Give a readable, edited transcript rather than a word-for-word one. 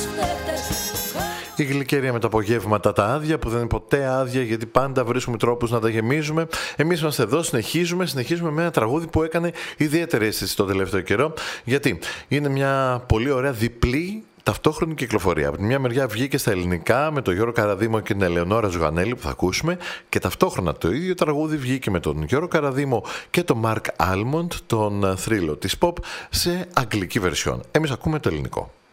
Η γλυκερία με τα απογεύματα τα άδεια, που δεν είναι ποτέ άδεια, γιατί πάντα βρίσκουμε τρόπους να τα γεμίζουμε. Εμείς είμαστε εδώ, συνεχίζουμε με ένα τραγούδι που έκανε ιδιαίτερη αίσθηση το τελευταίο καιρό, γιατί είναι μια πολύ ωραία διπλή ταυτόχρονη κυκλοφορία. Από τη μια μεριά βγήκε στα ελληνικά με τον Γιώργο Καραδίμο και την Ελεονόρα Ζουγανέλη που θα ακούσουμε, και ταυτόχρονα το ίδιο τραγούδι βγήκε με τον Γιώργο Καραδίμο και τον Μαρκ Άλμοντ, τον θρύλο της pop, σε αγγλική βερσιόν. Εμείς ακούμε το ελληνικό.